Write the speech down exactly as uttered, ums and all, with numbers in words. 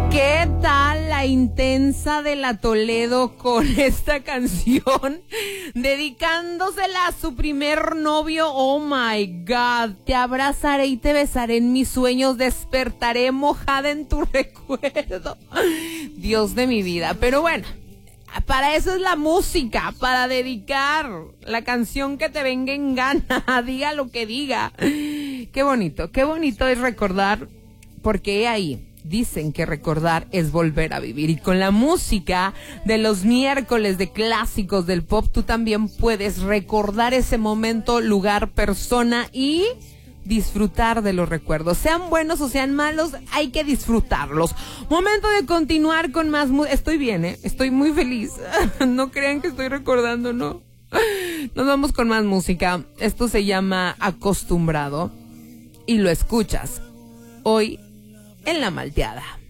¿Qué tal la intensa de la Toledo con esta canción? Dedicándosela a su primer novio. Oh my God. Te abrazaré y te besaré en mis sueños. Despertaré mojada en tu recuerdo. Dios de mi vida. Pero bueno, para eso es la música, para dedicar la canción que te venga en gana. Diga lo que diga. Qué bonito, qué bonito es recordar, porque ahí dicen que recordar es volver a vivir. Y con la música de los miércoles de clásicos del pop, tú también puedes recordar ese momento, lugar, persona y disfrutar de los recuerdos. Sean buenos o sean malos, hay que disfrutarlos. Momento de continuar con más música. Estoy bien, ¿eh? Estoy muy feliz. No crean que estoy recordando, ¿no? Nos vamos con más música. Esto se llama Acostumbrado y lo escuchas hoy en La Malteada.